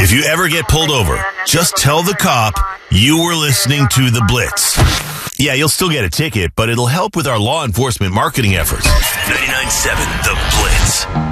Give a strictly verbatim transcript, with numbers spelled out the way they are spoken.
If you ever get pulled over, just tell the cop you were listening to The Blitz. Yeah, you'll still get a ticket, but it'll help with our law enforcement marketing efforts. ninety-nine point seven The Blitz.